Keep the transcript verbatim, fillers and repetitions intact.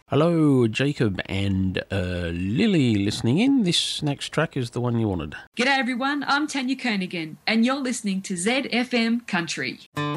Hello, Jacob and uh, Lily listening in. This next track is the one you wanted. G'day everyone, I'm Tanya Koenigan and you're listening to Z F M Country.